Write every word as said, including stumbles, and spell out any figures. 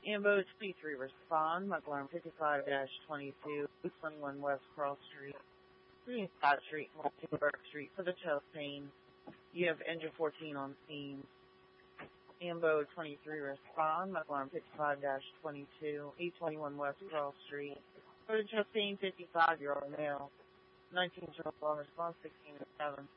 Ambo twenty-three respond, McLaren fifty-five dash twenty-two, twenty-one West Cross Street, Scott Street, Multiburg Street for the chest pain. You have engine fourteen on scene. Ambo twenty-three respond, McLaren fifty-five dash twenty-two, E twenty-one West Cross Street for the chest pain, fifty-five year old male. nineteen response, sixteen and seven.